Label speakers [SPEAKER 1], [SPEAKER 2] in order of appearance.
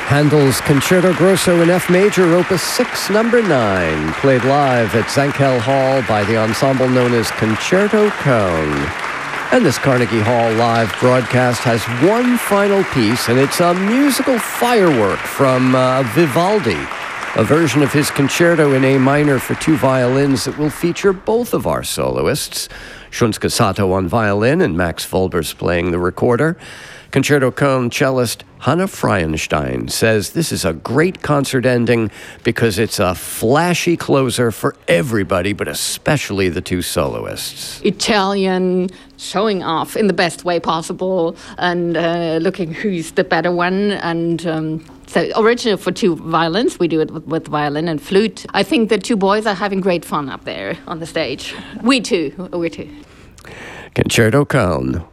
[SPEAKER 1] Handel's Concerto Grosso in F major, Opus 6, number 9, played live at Zankel Hall by the ensemble known as Concerto Cone. And this Carnegie Hall live broadcast has one final piece, and it's a musical firework from Vivaldi, a version of his concerto in A minor for 2 violins that will feature both of our soloists, Shunsuke Sato on violin and Max Fulbers playing the recorder. Concerto Cone cellist Hanna Freienstein says this is a great concert ending because it's a flashy closer for everybody, but especially the 2 soloists.
[SPEAKER 2] Italian, showing off in the best way possible and looking who's the better one. And so original for 2 violins. We do it with violin and flute. I think the 2 boys are having great fun up there on the stage. We too.
[SPEAKER 1] Concerto Cone.